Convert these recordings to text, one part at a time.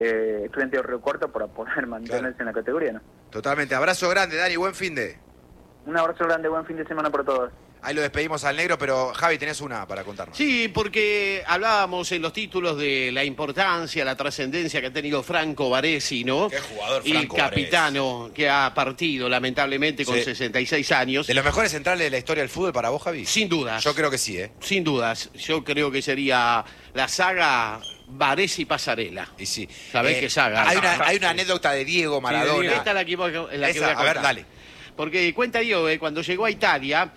Estudiantes de Río Cuarto para poder mantenerse en la categoría, ¿no? Totalmente. Abrazo grande, Dani, buen finde. Un abrazo grande, buen fin de semana para todos. Ahí lo despedimos al negro, pero Javi, tenés una para contarnos. Sí, porque hablábamos en los títulos de la importancia, la trascendencia que ha tenido Franco Baresi, ¿no? Qué jugador, Y Franco capitano que ha partido, lamentablemente, con 66 años. ¿De los mejores centrales de la historia del fútbol para vos, Javi? Sin dudas. Yo creo que sí, ¿eh? Sin dudas. Yo creo que sería la saga Baresi Pasarela. Y sí. ¿Sabés qué saga? Hay una anécdota de Diego Maradona. Esta es la que voy a contar. A ver, dale. Porque cuenta Diego, cuando llegó a Italia,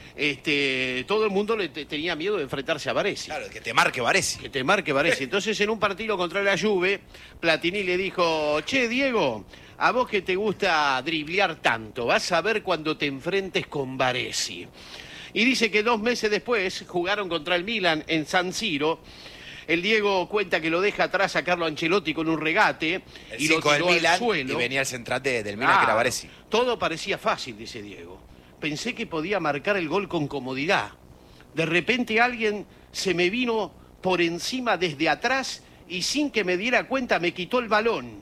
todo el mundo le tenía miedo de enfrentarse a Baresi. Claro, que te marque Baresi. Que te marque Baresi. Entonces, en un partido contra la Juve, Platini le dijo: che, Diego, a vos que te gusta driblear tanto, vas a ver cuando te enfrentes con Baresi. Y dice que 2 meses después jugaron contra el Milan en San Siro. El Diego cuenta que lo deja atrás a Carlo Ancelotti con un regate y lo tiró al suelo. Y venía el centrante del Milan, que era Baresi. Todo parecía fácil, dice Diego. Pensé que podía marcar el gol con comodidad. De repente alguien se me vino por encima desde atrás y sin que me diera cuenta me quitó el balón.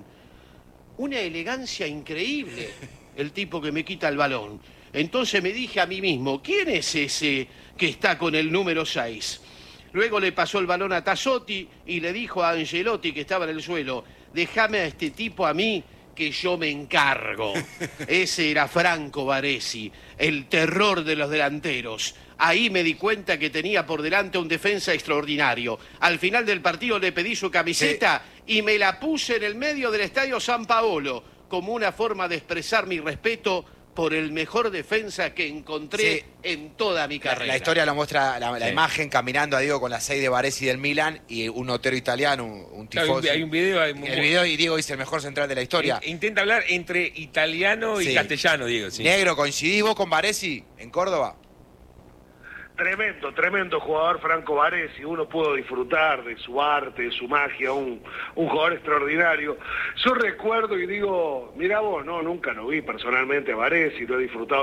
Una elegancia increíble, el tipo que me quita el balón. Entonces me dije a mí mismo: ¿quién es ese que está con el número 6? Luego le pasó el balón a Tassotti y le dijo a Ancelotti, que estaba en el suelo: déjame a este tipo a mí, que yo me encargo. Ese era Franco Baresi, el terror de los delanteros. Ahí me di cuenta que tenía por delante un defensa extraordinario. Al final del partido le pedí su camiseta y me la puse en el medio del Estadio San Paolo, como una forma de expresar mi respeto por el mejor defensa que encontré en toda mi carrera. La historia lo muestra la imagen caminando a Diego con la 6 de Baresi del Milan y un notero italiano, un tifoso. Claro, hay un video. El video, y Diego dice: el mejor central de la historia. Intenta hablar entre italiano y castellano, Diego. Sí. Negro, ¿coincidís vos con Baresi en Córdoba? Tremendo jugador Franco Baresi. Uno pudo disfrutar de su arte, de su magia, un jugador extraordinario. Yo recuerdo y digo, mirá vos, no, nunca lo vi personalmente a Baresi, lo he disfrutado